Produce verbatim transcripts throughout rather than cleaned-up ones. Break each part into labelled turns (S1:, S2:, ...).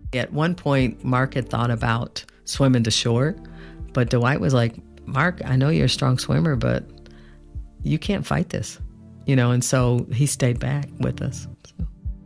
S1: At one point, Mark had thought about swimming to shore, but Dwight was like, Mark, I know you're a strong swimmer, but you can't fight this, you know, and so he stayed back with us. So.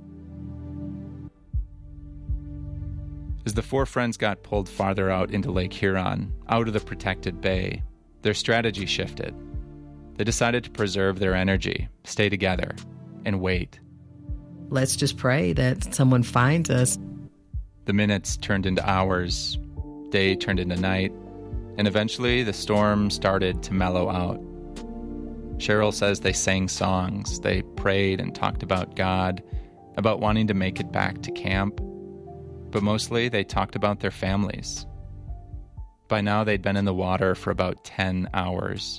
S2: As the four friends got pulled farther out into Lake Huron, out of the protected bay, their strategy shifted. They decided to preserve their energy, stay together, and wait.
S1: Let's just pray that someone finds us.
S2: The minutes turned into hours, day turned into night, and eventually the storm started to mellow out. Cheryl says they sang songs, they prayed and talked about God, about wanting to make it back to camp, but mostly they talked about their families. By now they'd been in the water for about ten hours.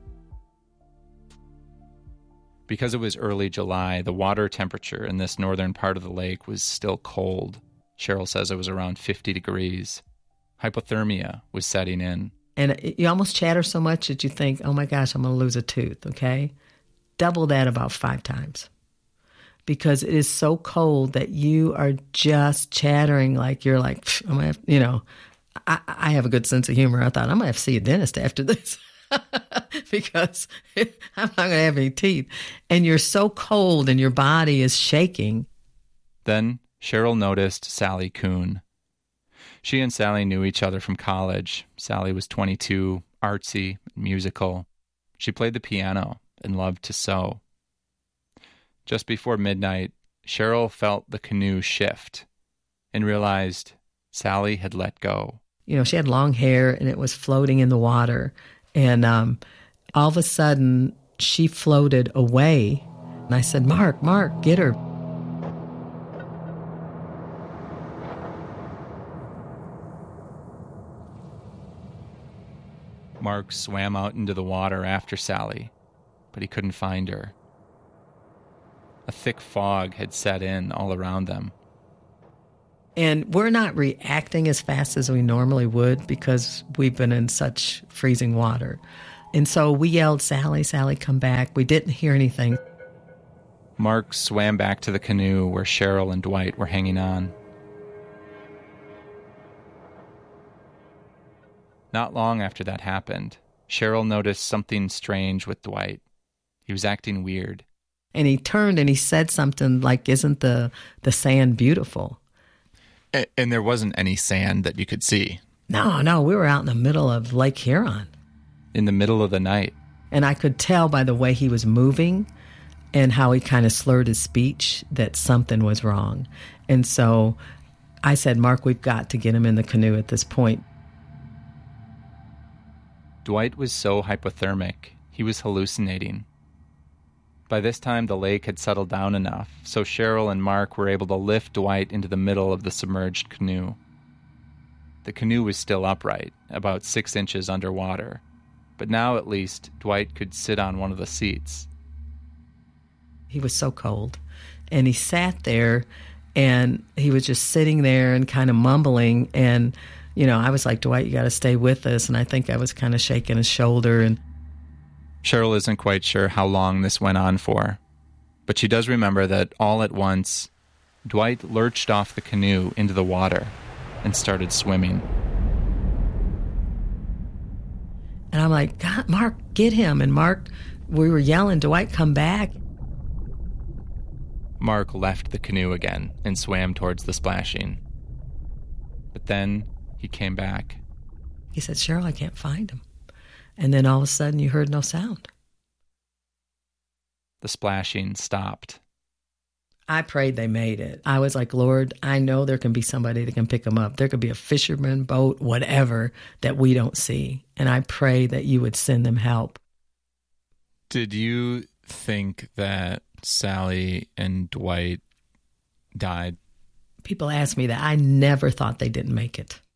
S2: Because it was early July, the water temperature in this northern part of the lake was still cold. Cheryl says it was around fifty degrees. Hypothermia was setting in.
S1: And you almost chatter so much that you think, oh my gosh, I'm going to lose a tooth, okay? Double that about five times. Because it is so cold that you are just chattering like you're like, I'm going to have, you know, I, I have a good sense of humor. I thought, I'm going to have to see a dentist after this. Because I'm not going to have any teeth. And you're so cold and your body is shaking.
S2: Then Cheryl noticed Sally Kuhn. She and Sally knew each other from college. Sally was twenty-two, artsy, musical. She played the piano and loved to sew. Just before midnight, Cheryl felt the canoe shift and realized Sally had let go.
S1: You know, she had long hair and it was floating in the water. And um, all of a sudden, she floated away. And I said, Mark, Mark, get her.
S2: Mark swam out into the water after Sally, but he couldn't find her. A thick fog had set in all around them.
S1: And we're not reacting as fast as we normally would because we've been in such freezing water. And so we yelled, Sally, Sally, come back. We didn't hear anything.
S2: Mark swam back to the canoe where Cheryl and Dwight were hanging on. Not long after that happened, Cheryl noticed something strange with Dwight. He was acting weird.
S1: And he turned and he said something like, isn't the, the sand beautiful?
S2: And, and there wasn't any sand that you could see.
S1: No, no, we were out in the middle of Lake Huron.
S2: In the middle of the night.
S1: And I could tell by the way he was moving and how he kind of slurred his speech that something was wrong. And so I said, Mark, we've got to get him in the canoe at this point.
S2: Dwight was so hypothermic, he was hallucinating. By this time, the lake had settled down enough, so Cheryl and Mark were able to lift Dwight into the middle of the submerged canoe. The canoe was still upright, about six inches underwater, but now at least Dwight could sit on one of the seats.
S1: He was so cold, and he sat there, and he was just sitting there and kind of mumbling, and you know, I was like, Dwight, you got to stay with us. And I think I was kind of shaking his shoulder. And
S2: Cheryl isn't quite sure how long this went on for, but she does remember that all at once, Dwight lurched off the canoe into the water and started swimming.
S1: And I'm like, God, Mark, get him. And Mark, we were yelling, Dwight, come back.
S2: Mark left the canoe again and swam towards the splashing. But then he came back.
S1: He said, Cheryl, I can't find him. And then all of a sudden you heard no sound.
S2: The splashing stopped.
S1: I prayed they made it. I was like, Lord, I know there can be somebody that can pick them up. There could be a fisherman, boat, whatever that we don't see. And I pray that you would send them help.
S2: Did you think that Sally and Dwight died?
S1: People ask me that. I never thought they didn't make it.